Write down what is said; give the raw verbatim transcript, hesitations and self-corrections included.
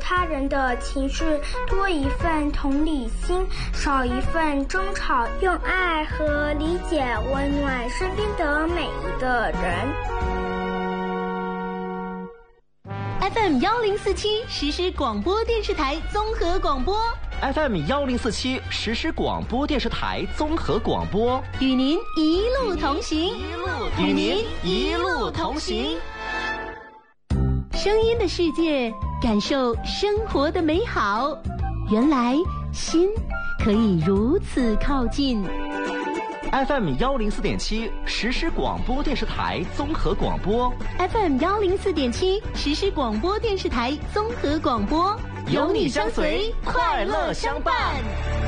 他人的情绪，多一份同理心，少一份争吵，用爱和理解温暖身边的每一个人。 F M 幺零四七实时广播电视台综合广播 ，F M 幺零四七实时广播电视台综合广播， 与您一路同行， 与您一路同行。 声音的世界，感受生活的美好。原来心可以如此靠近。 F M 幺零四点七实时广播电视台综合广播 ，F M 幺零四点七实时广播电视台综合广播， 有你相随，快乐相伴。